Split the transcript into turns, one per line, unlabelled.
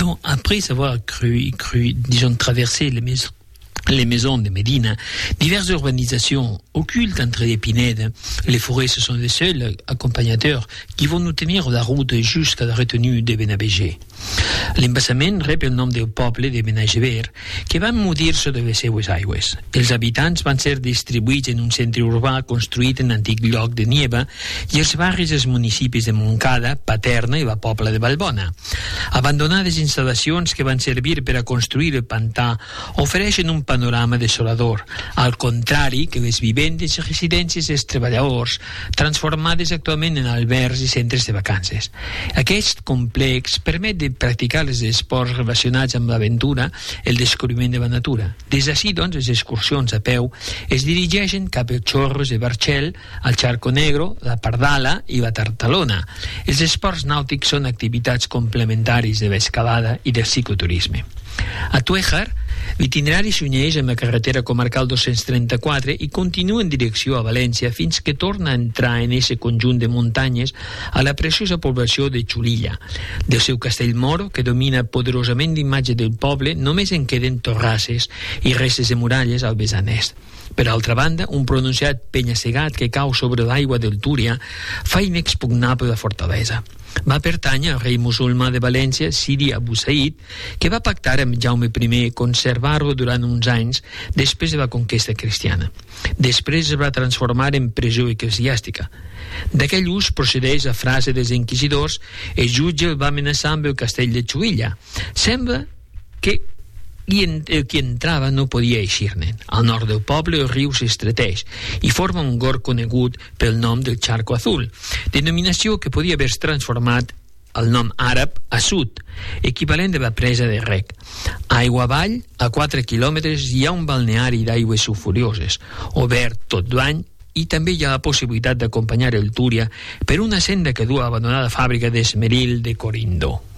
Donc, après avoir traversé les maisons de Médina, diverses urbanisations occultes entre les pinèdes. Les forêts, ce sont les seuls accompagnateurs qui vont nous tenir la route jusqu'à la retenue de Benabégé. L'embassament rep el nom del poble de Benagever, que van mudir-se de les seues aigües. Els habitants van ser distribuïts en un centre urbà construït en antic lloc de Nieva i els barris dels municipis de Montcada, Paterna i la Pobla de Valbona. Abandonades instal·lacions que van servir per a construir el pantà ofereixen un panorama desolador, al contrari que les vivendes i residències dels treballadors, transformades actualment en albergs i centres de vacances. Aquest complex permet de practicar els esports relacionats amb l'aventura, el descobriment de la natura. Des d'ací, doncs, les excursions a peu es dirigeixen cap als Chorros de Barxel, al Charco Negro, la Pardala i la Tartalona. Els esports nàutics són activitats complementaris de l'escalada i del cicloturisme. A Tuéjar, l'itinerari s'uneix amb la carretera comarcal 234 i continua en direcció a València fins que torna a entrar en aquest conjunt de muntanyes a la preciosa població de Xulilla. Del seu castell moro, que domina poderosament l'imatge del poble, només en queden torrasses i restes de muralles al vessant est. Per altra banda, un pronunciat penya-segat que cau sobre l'aigua del Túria fa inexpugnable la fortalesa. Va pertànyer al rei musulmà de València, Sidi Abu Said, que va pactar amb Jaume I conservar-lo durant uns anys després de la conquesta cristiana. Després es va transformar en presó eclesiàstica. D'aquell ús procedeix la frase dels inquisidors: el jutge el va amenaçar amb el castell de Xulilla. Sembla que el qui entrava no podia eixir-ne. Al nord del poble el riu s'estreteix i forma un gorg conegut pel nom del Charco Azul, denominació que podia haver-se transformat el nom àrab a sud, equivalent de la presa de Rec. Aigua avall, a 4 quilòmetres, hi ha un balneari d'aigües sulfurioses, obert tot l'any, i també hi ha la possibilitat d'acompanyar el Túria per una senda que du a l'abanonada fàbrica d'esmeril de Corindó.